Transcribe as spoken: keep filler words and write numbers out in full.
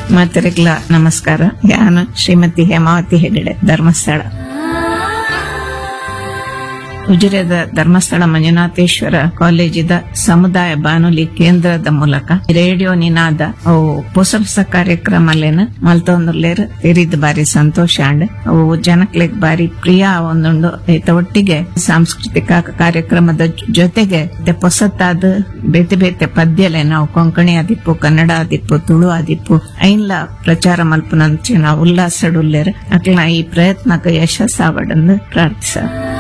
ಮಾತರಿಗ್ಲ ನಮಸ್ಕಾರ. ನಾನು ಶ್ರೀಮತಿ ಹೇಮಾವತಿ ಹೆಗಡೆ, ಧರ್ಮಸ್ಥಳ. ಉಜಿರೆದ ಧರ್ಮಸ್ಥಳ ಮಂಜುನಾಥೇಶ್ವರ ಕಾಲೇಜಿದ ಸಮುದಾಯ ಬಾನುಲಿ ಕೇಂದ್ರದ ಮೂಲಕ ರೇಡಿಯೋ ನಿನಾದ ಅವು ಹೊಸ ಹೊಸ ಕಾರ್ಯಕ್ರಮಲೇನ ಮಲ್ತೊಂದುರ್ಲೇರ್ ತಿರಿದ್ ಬಾರಿ ಸಂತೋಷ ಅಂಡ್ ಅವು ಜನಕ್ಲೆಗ್ ಬಾರಿ ಪ್ರಿಯ ಒಂದುಂಡು. ಐತ ಒಟ್ಟಿಗೆ ಸಾಂಸ್ಕೃತಿಕ ಕಾರ್ಯಕ್ರಮದ ಜೊತೆಗೆ ಹೊಸತಾದ ಬೇತೆ ಬೇತೆ ಪದ್ಯಲೆ ನಾವು ಕೊಂಕಣಿ ಆದಿಪ್ಪು, ಕನ್ನಡ ಆದಿಪ್ಪು, ತುಳು ಆದಿಪ್ಪು ಐನ್ಲ ಪ್ರಚಾರ ಮಲ್ಪನಂಚಿನ ಉಲ್ಲಾಸಡುಲ್ಲೇರ್ ಅಕ್ಲ ಈ ಪ್ರಯತ್ನಕ್ಕೆ ಯಶಸ್ಸಾವಡನ್ನು ಪ್ರಾರ್ಥಿಸ.